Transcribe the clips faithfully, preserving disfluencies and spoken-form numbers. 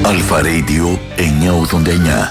Αλφα Radio εννιακόσια ογδόντα εννιά.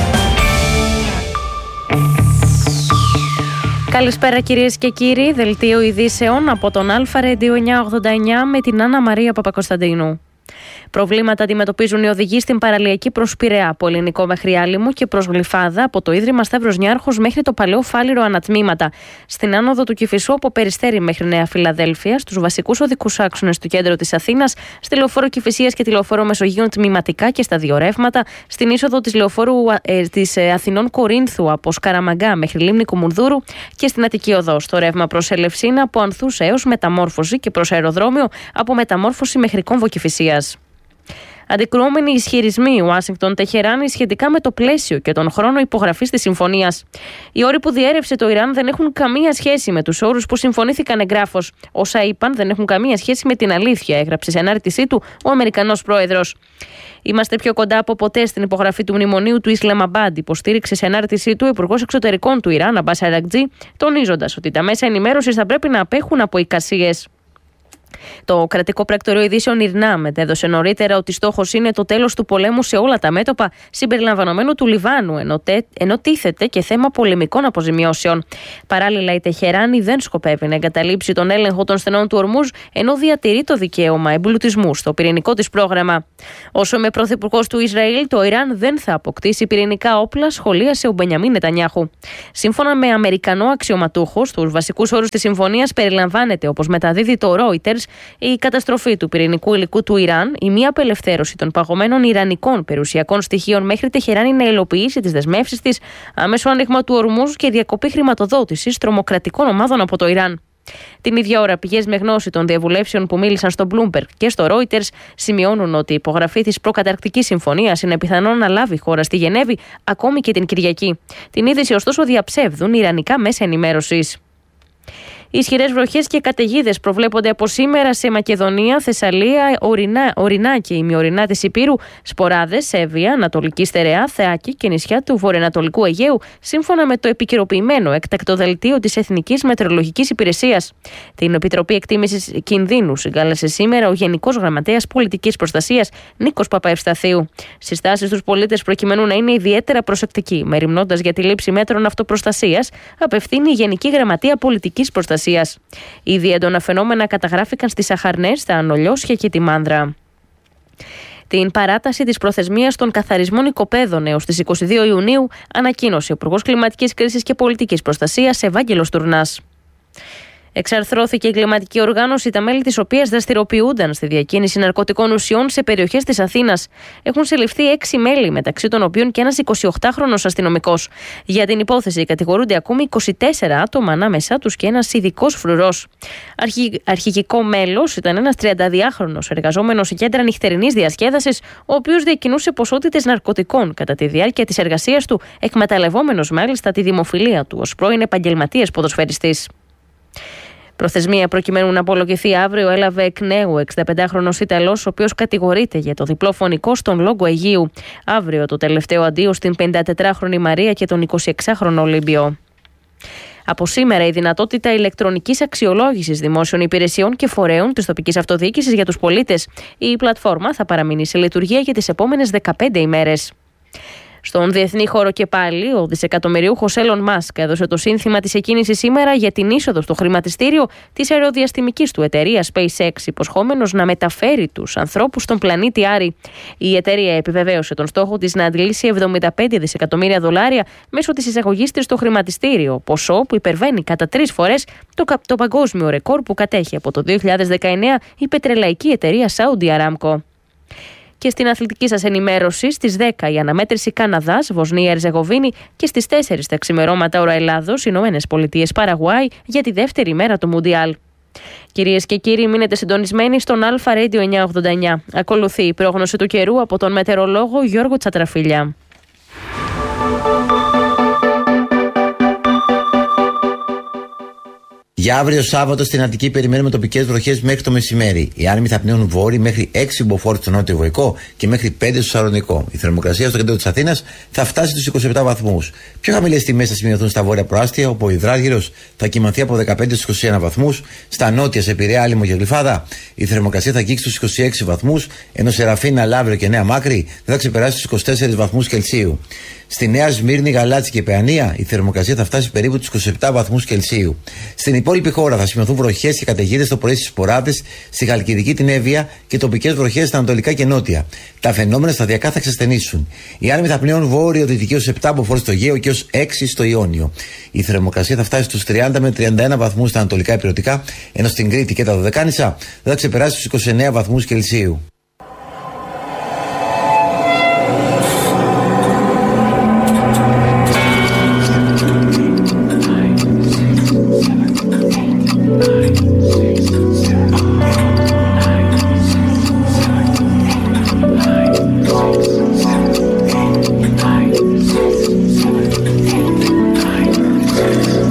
Καλησπέρα κυρίες και κύριοι, δελτίο ειδήσεων από τον Αλφα Radio εννιακόσια ογδόντα εννιά με την Άννα Μαρία Παπακοσταντίνου. Προβλήματα αντιμετωπίζουν οι οδηγοί στην παραλιακή προς Πειραιά, από Ελληνικό μέχρι Άλυμο και προς Γλυφάδα, από το Ίδρυμα Σταύρος Νιάρχος μέχρι το Παλαιό Φάληρο ανατμήματα. Στην άνοδο του Κηφισού από Περιστέρι μέχρι Νέα Φιλαδέλφεια, στους βασικούς οδικούς άξονες του κέντρου της Αθήνας, στη λεωφόρο Κηφισίας και τη λεωφόρο Μεσογείων τμηματικά και στα δύο ρεύματα, στην είσοδο της λεωφόρου ε, της ε, Αθηνών Κορίνθου από Σκαραμαγκά μέχρι Λίμνη Κουμουνδούρου και στην Αττική Οδό. Στο ρεύμα προς Ελευσίνα από Ανθούς έως Μεταμόρφωση και προς αεροδρόμιο από Μεταμόρφωση μέχρι Κόμβο Κηφισίας. Αντικρουόμενοι ισχυρισμοί Ουάσιγκτον-Τεχεράνη σχετικά με το πλαίσιο και τον χρόνο υπογραφής της συμφωνίας. Οι όροι που διέρευσε το Ιράν δεν έχουν καμία σχέση με τους όρους που συμφωνήθηκαν εγγράφως. Όσα είπαν δεν έχουν καμία σχέση με την αλήθεια, έγραψε σε ανάρτησή του ο Αμερικανός πρόεδρος. Είμαστε πιο κοντά από ποτέ στην υπογραφή του μνημονίου του Ισλαμαμπάντ, υποστήριξε σε ανάρτησή του ο Υπουργός Εξωτερικών του Ιράν, Αμπάς Αρακτζή, τονίζοντας ότι τα μέσα ενημέρωσης θα πρέπει να απέχουν από εικασίες. Το κρατικό πρακτορείο ειδήσεων Ιρνά μετέδωσε νωρίτερα ότι στόχος είναι το τέλος του πολέμου σε όλα τα μέτωπα, συμπεριλαμβανομένου του Λιβάνου, ενώ, τε, ενώ τίθεται και θέμα πολεμικών αποζημιώσεων. Παράλληλα, η Τεχεράνη δεν σκοπεύει να εγκαταλείψει τον έλεγχο των στενών του Ορμούζ, ενώ διατηρεί το δικαίωμα εμπλουτισμού στο πυρηνικό της πρόγραμμα. Όσο είμαι πρωθυπουργός του Ισραήλ, το Ιράν δεν θα αποκτήσει πυρηνικά όπλα, σχολίασε ο Μπενιαμίν Νετανιάχου. Σύμφωνα με Αμερικανό αξιωματούχο, στους βασικούς όρους της συμφωνίας περιλαμβάνεται, όπως μεταδίδει το Reuters, η καταστροφή του πυρηνικού υλικού του Ιράν, η μη απελευθέρωση των παγωμένων ιρανικών περιουσιακών στοιχείων μέχρι Τεχεράνη να υλοποιήσει τις δεσμεύσεις της, άμεσο άνοιγμα του Ορμούζ και διακοπή χρηματοδότησης τρομοκρατικών ομάδων από το Ιράν. Την ίδια ώρα, πηγές με γνώση των διαβουλεύσεων που μίλησαν στο Bloomberg και στο Reuters σημειώνουν ότι η υπογραφή της προκαταρκτικής συμφωνίας είναι πιθανό να λάβει χώρα στη Γενέβη ακόμη και την Κυριακή. Την είδηση, ωστόσο, διαψεύδουν ιρανικά μέσα ενημέρωσης. Ισχυρές βροχές και καταιγίδες προβλέπονται από σήμερα σε Μακεδονία, Θεσσαλία, Ορεινά, Ορεινά και ημιορεινά της Ηπείρου, Σποράδες, Σέβεια, Ανατολική Στερεά, Θεάκη και νησιά του βορειοανατολικού Αιγαίου, σύμφωνα με το επικαιροποιημένο έκτακτο δελτίο της Εθνικής Μετεωρολογικής Υπηρεσίας. Την Επιτροπή Εκτίμησης Κινδύνου συγκάλεσε σήμερα ο Γενικός Γραμματέας Πολιτικής Προστασίας Νίκος Παπαευσταθίου. Συστάσεις στους πολίτες προκειμένου να είναι ιδιαίτερα προσεκτικοί, μεριμνώντας για τη λήψη μέτρων αυτοπροστασίας, απευθύνει η Γενική Γραμματεία Πολιτικής Προστασίας. Ήδη έντονα φαινόμενα καταγράφηκαν στις Αχαρνές, στα Ανολιώσια και τη Μάνδρα. Την παράταση της προθεσμίας των καθαρισμών οικοπαίδων έως τις είκοσι δύο Ιουνίου ανακοίνωσε ο Υπουργός Κλιματικής Κρίσης και Πολιτικής Προστασίας Ευάγγελος Τουρνάς. Εξαρθρώθηκε η εγκληματική οργάνωση, τα μέλη της οποίας δραστηριοποιούνταν στη διακίνηση ναρκωτικών ουσιών σε περιοχές της Αθήνας. Έχουν συλληφθεί έξι μέλη, μεταξύ των οποίων και ένας εικοσιοκτάχρονος αστυνομικός. Για την υπόθεση κατηγορούνται ακόμη είκοσι τέσσερα άτομα, ανάμεσά τους και ένας ειδικός φρουρός. Αρχι... Αρχηγικό μέλος ήταν ένας τριανταδυάχρονος εργαζόμενος σε κέντρα νυχτερινής διασκέδασης, ο οποίος διακινούσε ποσότητες ναρκωτικών κατά τη διάρκεια της εργασίας του, εκμεταλλευόμενος μάλιστα τη δημοφιλία του ως πρώην επαγγελματίας ποδοσφαιριστής. Προθεσμία προκειμένου να απολογηθεί αύριο έλαβε εκ νέου ο εξηνταπεντάχρονος Ιταλός, ο οποίος κατηγορείται για το διπλό φωνικό στον Λόγκο Αιγείου. Αύριο το τελευταίο αντίο στην πενηντατετράχρονη Μαρία και τον εικοσιεξάχρονο Ολύμπιο. Από σήμερα η δυνατότητα ηλεκτρονικής αξιολόγησης δημόσιων υπηρεσιών και φορέων της τοπικής αυτοδιοίκησης για τους πολίτες. Η πλατφόρμα θα παραμείνει σε λειτουργία για τις επόμενες δεκαπέντε ημέρες. Στον διεθνή χώρο και πάλι, ο δισεκατομμυριούχος Elon Musk έδωσε το σύνθημα της εκκίνησης σήμερα για την είσοδο στο χρηματιστήριο της αεροδιαστημικής του εταιρείας SpaceX, υποσχόμενος να μεταφέρει τους ανθρώπους στον πλανήτη Άρη. Η εταιρεία επιβεβαίωσε τον στόχο της να αντλήσει εβδομήντα πέντε δισεκατομμύρια δολάρια μέσω της εισαγωγής της στο χρηματιστήριο, ποσό που υπερβαίνει κατά τρεις φορές το, το παγκόσμιο ρεκόρ που κατέχει από το δύο χιλιάδες δεκαεννέα η πετρελαϊκή εταιρεία Saudi Aramco. Και στην αθλητική σας ενημέρωση, στις δέκα η αναμέτρηση Καναδάς, Βοσνία, Ερζεγοβίνη και στις τέσσερις τα ξημερώματα ώρα Ελλάδος, Ηνωμένες Πολιτείες, Παραγουάη για τη δεύτερη μέρα του Μουντιάλ. Κυρίες και κύριοι, μείνετε συντονισμένοι στον Αλφα Radio εννιακόσια ογδόντα εννιά. Ακολουθεί η πρόγνωση του καιρού από τον μετεωρολόγο Γιώργο Τσατραφίλια. Για αύριο Σάββατο στην Αττική περιμένουμε τοπικές βροχές μέχρι το μεσημέρι. Οι άνεμοι θα πνέουν βόρειοι μέχρι έξι μποφόρ στο νότιο Βοϊκό και μέχρι πέντε στο Σαλονικό. Η θερμοκρασία στο κέντρο της Αθήνας θα φτάσει στους είκοσι επτά βαθμούς. Πιο χαμηλές τιμές θα σημειωθούν στα βόρεια προάστια, όπου ο υδράργυρος θα κοιμανθεί από δεκαπέντε στους είκοσι ένα βαθμούς. Στα νότια, σε Πειραιά, Άλυμο και Γλυφάδα, η θερμοκρασία θα αγγίξει στους είκοσι έξι βαθμούς, ενώ σε Ραφίνα, Λαύριο και Νέα Μάκρη δεν θα ξεπεράσει τους είκοσι τέσσερις βαθμούς Κελσίου. Στη Νέα Σμύρνη, Γαλάτσι και Παιανία η θερμοκρασία θα φτάσει περίπου τους είκοσι επτά βαθμούς Κελσίου. Στην υπόλοιπη χώρα θα σημειωθούν βροχές και καταιγίδες το πρωί στις Ποράδες, στη Χαλκιδική, την Εύβοια και τοπικές βροχές στα ανατολικά και νότια. Τα φαινόμενα σταδιακά θα ξεσθενήσουν. Οι άνεμοι θα πνέουν βόρειο-δυτική ως επτά μποφόρ στο Αιγαίο και ως έξι στο Ιόνιο. Η θερμοκρασία θα φτάσει στους τριάντα με τριάντα ένα βαθμούς στα ανατολικά υπηρετικά, ενώ στην Κρήτη και τα Δωδεκάνησα δεν θα ξεπεράσει τους είκοσι εννέα βαθμούς Κελσίου.